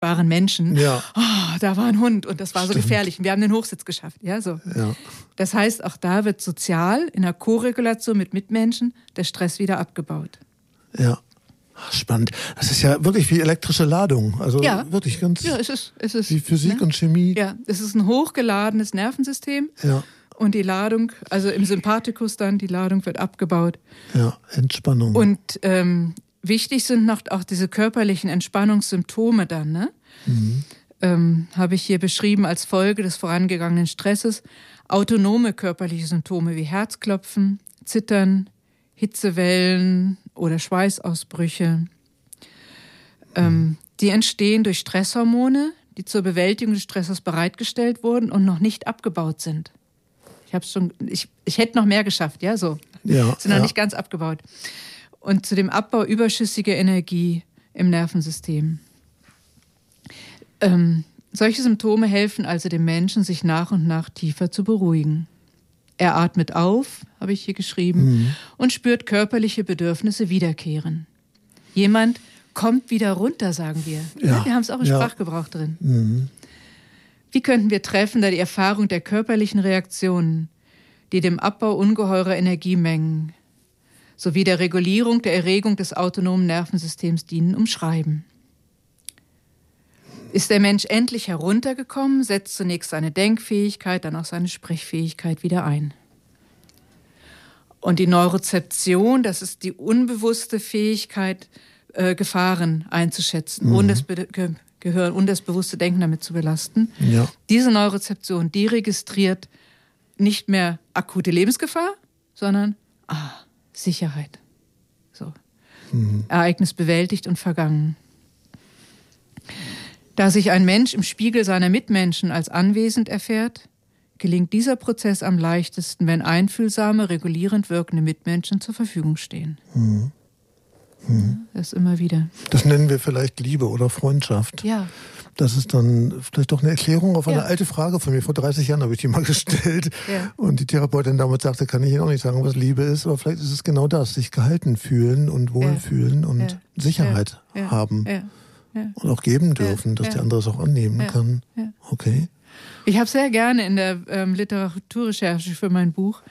waren Menschen. Ja. Oh, da war ein Hund und das war so gefährlich. Und wir haben den Hochsitz geschafft. Ja, so. Ja. Das heißt, auch da wird sozial in der Koregulation mit Mitmenschen der Stress wieder abgebaut. Ja. Spannend. Das ist ja wirklich wie elektrische Ladung. Also wirklich ganz es ist, wie Physik und Chemie. Ja, es ist ein hochgeladenes Nervensystem. Ja. Und die Ladung, also im Sympathikus dann, die Ladung wird abgebaut. Ja, Entspannung. Und wichtig sind noch auch diese körperlichen Entspannungssymptome dann, ne? Habe ich hier beschrieben als Folge des vorangegangenen Stresses. Autonome körperliche Symptome wie Herzklopfen, Zittern, Hitzewellen oder Schweißausbrüche. Die entstehen durch Stresshormone, die zur Bewältigung des Stresses bereitgestellt wurden und noch nicht abgebaut sind. Ich hätte noch mehr geschafft, ja, so. Ja, sind noch nicht ganz abgebaut. Und zu dem Abbau überschüssiger Energie im Nervensystem. Solche Symptome helfen also dem Menschen, sich nach und nach tiefer zu beruhigen. Er atmet auf, habe ich hier geschrieben, und spürt körperliche Bedürfnisse wiederkehren. Jemand kommt wieder runter, sagen wir. Ja, wir haben es auch im Sprachgebrauch drin. Wie könnten wir treffender die Erfahrung der körperlichen Reaktionen, die dem Abbau ungeheurer Energiemengen sowie der Regulierung der Erregung des autonomen Nervensystems dienen, umschreiben? Ist der Mensch endlich heruntergekommen, setzt zunächst seine Denkfähigkeit, dann auch seine Sprechfähigkeit wieder ein. Und die Neurozeption, das ist die unbewusste Fähigkeit, Gefahren einzuschätzen, ohne das Gehirn und das bewusste Denken damit zu belasten. Ja. Diese Neurozeption, die registriert nicht mehr akute Lebensgefahr, sondern Sicherheit. So. Ereignis bewältigt und vergangen. Da sich ein Mensch im Spiegel seiner Mitmenschen als anwesend erfährt, gelingt dieser Prozess am leichtesten, wenn einfühlsame, regulierend wirkende Mitmenschen zur Verfügung stehen. Das immer wieder. Das nennen wir vielleicht Liebe oder Freundschaft. Ja. Das ist dann vielleicht doch eine Erklärung auf eine alte Frage von mir. Vor 30 Jahren habe ich die mal gestellt. Ja. Und die Therapeutin damals sagte, kann ich Ihnen auch nicht sagen, was Liebe ist. Aber vielleicht ist es genau das, sich gehalten fühlen und wohlfühlen und Sicherheit haben. Ja. Und auch geben dürfen, dass der andere es auch annehmen kann. Ja. Okay. Ich habe sehr gerne in der Literaturrecherche für mein Buch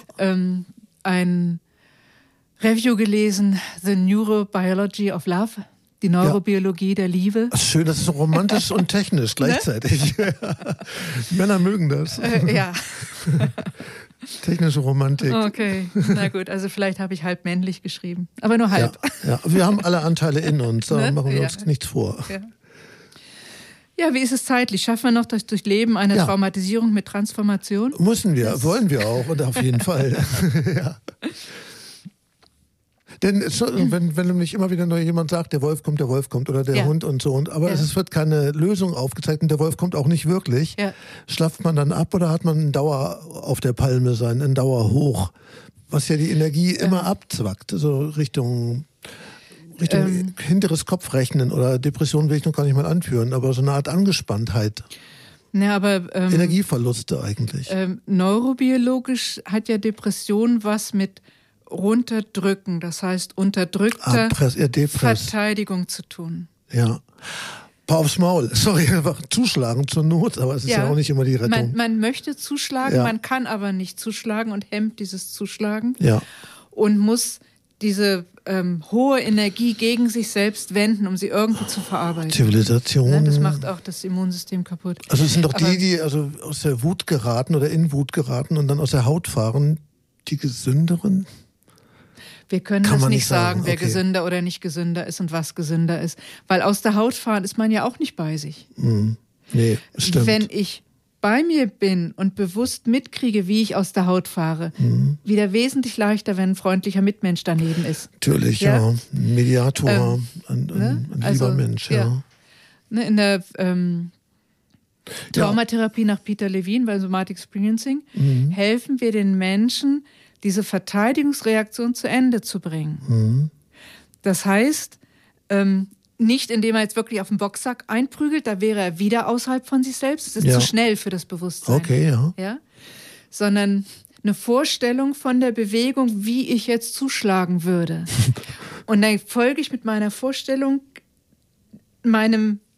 ein Review gelesen, The Neurobiology of Love, die Neurobiologie der Liebe. Ach, schön, das ist so romantisch und technisch gleichzeitig. Männer mögen das. Ja. Technische Romantik. Okay, na gut, also vielleicht habe ich halb männlich geschrieben, aber nur halb. Ja. Wir haben alle Anteile in uns, da machen wir uns nichts vor. Ja, wie ist es zeitlich? Schaffen wir noch das Durchleben einer Traumatisierung mit Transformation? Müssen wir, wollen wir auch und auf jeden Fall. Ja. Denn wenn nämlich immer wieder neu jemand sagt, der Wolf kommt oder der Hund und so, aber es wird keine Lösung aufgezeigt und der Wolf kommt auch nicht wirklich, schlaft man dann ab oder hat man einen Dauer auf der Palme sein, einen Dauer hoch, was ja die Energie immer abzwackt, so Richtung hinteres Kopfrechnen oder Depression will ich noch gar nicht mal anführen, aber so eine Art Angespanntheit. Ja, aber Energieverluste eigentlich. Neurobiologisch hat ja Depression was mit runterdrücken, das heißt unterdrückter Verteidigung zu tun. Ja. Paar aufs Maul. Sorry, einfach zuschlagen zur Not, aber es ist ja auch nicht immer die Rettung. Man möchte zuschlagen, man kann aber nicht zuschlagen und hemmt dieses Zuschlagen. Ja. Und muss diese hohe Energie gegen sich selbst wenden, um sie irgendwie zu verarbeiten. Zivilisation. Ne? Das macht auch das Immunsystem kaputt. Also es sind doch die also aus der Wut geraten oder in Wut geraten und dann aus der Haut fahren, die gesünderen? Wir können das nicht sagen, wer gesünder oder nicht gesünder ist und was gesünder ist. Weil aus der Haut fahren ist man ja auch nicht bei sich. Nee, stimmt. Wenn ich bei mir bin und bewusst mitkriege, wie ich aus der Haut fahre, wieder wesentlich leichter, wenn ein freundlicher Mitmensch daneben ist. Natürlich, ein Mediator, ein lieber Mensch, In der Traumatherapie nach Peter Levine, bei Somatic Experiencing, helfen wir den Menschen, diese Verteidigungsreaktion zu Ende zu bringen. Das heißt, nicht indem er jetzt wirklich auf den Boxsack einprügelt, da wäre er wieder außerhalb von sich selbst, das ist zu schnell für das Bewusstsein. Okay, Sondern eine Vorstellung von der Bewegung, wie ich jetzt zuschlagen würde. Und dann folge ich mit meiner Vorstellung meinem